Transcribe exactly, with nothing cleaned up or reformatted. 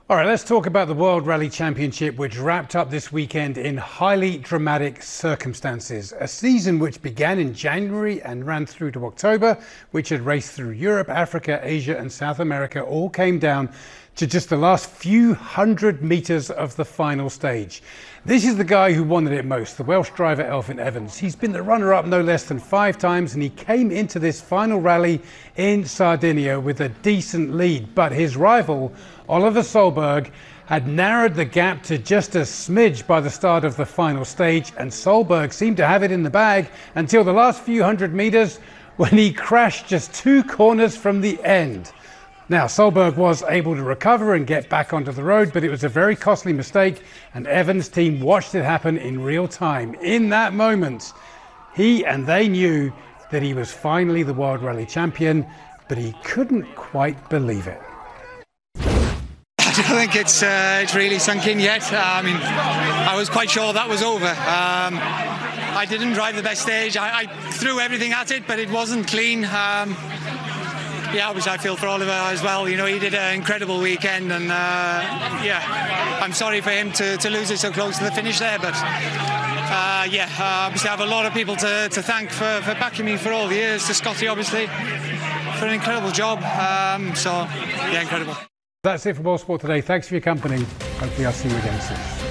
All right, let's talk about the World Rally Championship, which wrapped up this weekend in highly dramatic circumstances. A season which began in January and ran through to October, which had raced through Europe, Africa, Asia and South America, all came down to just the last few hundred metres of the final stage. This is the guy who wanted it most, the Welsh driver Elfyn Evans. He's been the runner-up no less than five times, and he came into this final rally in Sardinia with a decent lead. But his rival, Oliver Solberg, had narrowed the gap to just a smidge by the start of the final stage, and Solberg seemed to have it in the bag until the last few hundred metres when he crashed just two corners from the end. Now, Solberg was able to recover and get back onto the road, but it was a very costly mistake, and Evans' team watched it happen in real time. In that moment, he and they knew that he was finally the World Rally Champion, but he couldn't quite believe it. I don't think it's uh, it's really sunk in yet. Uh, I mean, I was quite sure that was over. Um, I didn't drive the best stage. I, I threw everything at it, but it wasn't clean. Um, Yeah, obviously I feel for Oliver as well. You know, he did an incredible weekend, and uh, yeah, I'm sorry for him to, to lose it so close to the finish there. But uh, yeah, uh, obviously I have a lot of people to, to thank for, for backing me for all the years. To Scotty, obviously, for an incredible job. Um, so yeah, incredible. That's it for World Sport Today. Thanks for your company. Hopefully I'll see you again soon.